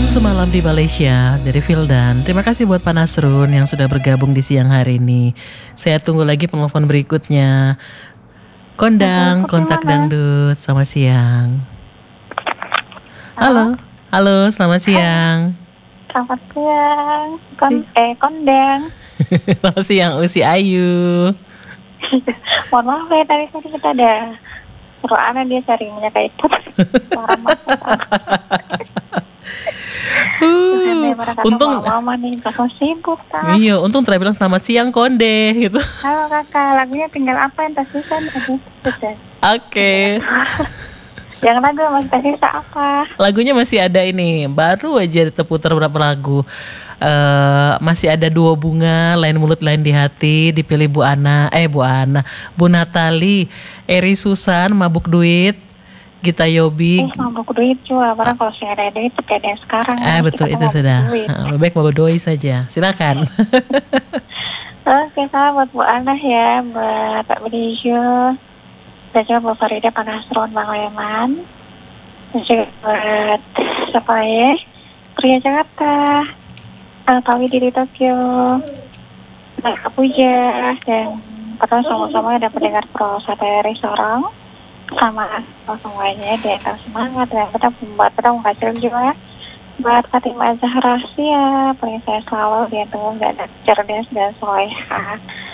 Semalam di Malaysia dari Vildan. Terima kasih buat Pak Nasrun yang sudah bergabung di siang hari ini. Saya tunggu lagi penelpon berikutnya. Kondang, Berikutnya kontak mana? dangdut. Selamat siang. Halo, halo, selamat siang. Selamat siang. Si- Kondang. Selamat siang, Usi Ayu. Mohon maaf ya, tadi kita ada suruh Ana dia cari minyak kayu putih. Suara masak. Untung, mama nih, kakak sibuk tak? iya, untung terakhir bilang selamat siang Konde gitu. Halo kakak, lagunya tinggal apa yang tersisa nih? Sudah. Oke, Yang lagu masih tersisa apa? lagunya masih ada ini, baru aja terputar beberapa lagu. Masih ada Dua Bunga, Lain Mulut Lain di Hati, dipilih Bu Natali, Eri Susan, Mabuk Duit, Gita Yobi. Mabuk duit juga, padahal kalau saya ada duit tidak ada yang sekarang. Betul, Kita itu mabuk sudah. duit. Lebih baik Mabuk Doi saja. Silakan. Oke, salam buat Bu Ana ya, buat Pak Bedijo, dan juga buat Farida, Pak Nasron, Bang Leman, dan juga buat siapa ya, Pria Jakarta, Tawi di Tokyo, Kak Puja, dan kita sama-sama ada pendengar Pro Sateri Sorong, sama semuanya, dia akan semangat, dan kita membuat kita menghasil juga. Buat Fatimah Zahra Sia, paling saya selalu dia tunggu dan cerdas dan soleha.